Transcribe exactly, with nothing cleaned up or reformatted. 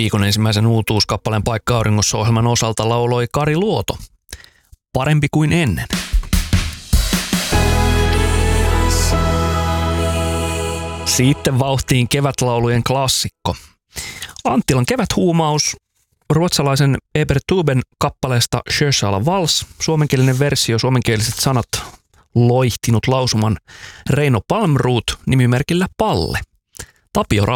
Viikon ensimmäisen uutuuskappaleen Paikka auringossa -ohjelman osalta lauloi Kari Luoto. Parempi kuin ennen. Sitten vauhtiin kevätlaulujen klassikko. Anttilan keväthuumaus, ruotsalaisen Eber Tuben kappaleesta Sjösala Vals, suomenkielinen versio, suomenkieliset sanat loihtinut lausuman Reino Palmroth nimimerkillä Palle. Tapio